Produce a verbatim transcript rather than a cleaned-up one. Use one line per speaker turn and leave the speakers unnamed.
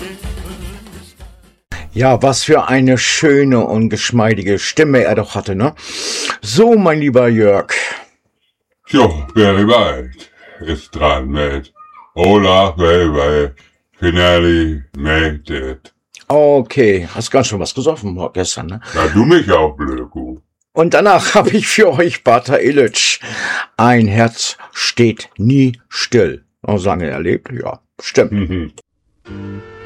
Ja, was für eine schöne und geschmeidige Stimme er doch hatte, ne? So, mein lieber Jörg.
Jo, Barry White ist dran mit Hola, baby, finally made it.
Okay, hast ganz schön was gesoffen gestern, ne?
Na, du mich auch, Blöku.
Und danach habe ich für euch Bata Illich. Ein Herz steht nie still. Oh, sagen er erlebt? Ja, stimmt.
Mhm.